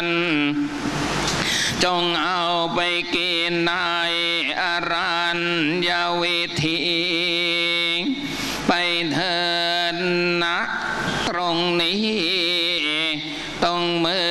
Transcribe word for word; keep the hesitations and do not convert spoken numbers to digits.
นจงเอาไปกินในอรัญญวิธีไปเถิดนะตรงนี้ต้องมือ